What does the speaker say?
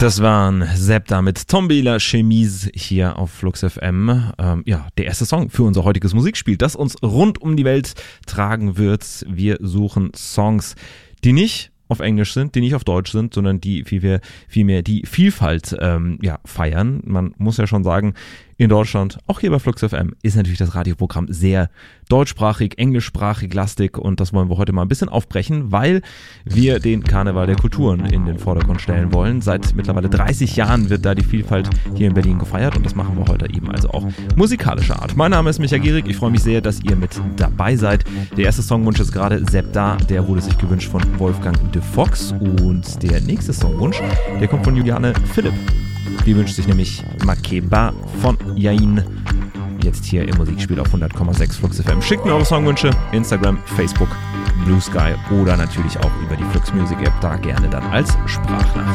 Das waren Septa mit Tombela Chemise hier auf Flux FM. Der erste Song für unser heutiges Musikspiel, das uns rund um die Welt tragen wird. Wir suchen Songs, die nicht auf Englisch sind, die nicht auf Deutsch sind, sondern die vielmehr die Vielfalt feiern. Man muss ja schon sagen, in Deutschland, auch hier bei Flux FM, ist natürlich das Radioprogramm sehr deutschsprachig, englischsprachig lastig und das wollen wir heute mal ein bisschen aufbrechen, weil wir den Karneval der Kulturen in den Vordergrund stellen wollen. Seit mittlerweile 30 Jahren wird da die Vielfalt hier in Berlin gefeiert und das machen wir heute eben also auch musikalischer Art. Mein Name ist Micha Gierig, ich freue mich sehr, dass ihr mit dabei seid. Der erste Songwunsch ist gerade Septa, der wurde sich gewünscht von Wolfgang de Fox und der nächste Songwunsch, der kommt von Juliane Philipp. Die wünscht sich nämlich Makeba von Yain. Jetzt hier im Musikspiel auf 100,6 Flux FM. Schickt mir eure Songwünsche, Instagram, Facebook, Blue Sky oder natürlich auch über die Flux Music App, da gerne dann als Sprachnachricht.